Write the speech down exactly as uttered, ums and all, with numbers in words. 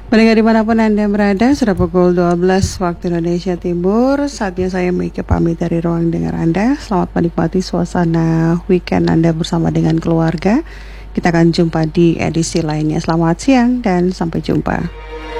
Pendengar dimanapun Anda berada, sudah pukul dua belas waktu Indonesia Timur. Saatnya saya Mika pamit dari ruang dengar Anda. Selamat menikmati suasana weekend Anda bersama dengan keluarga. Kita akan jumpa di edisi lainnya. Selamat siang dan sampai jumpa.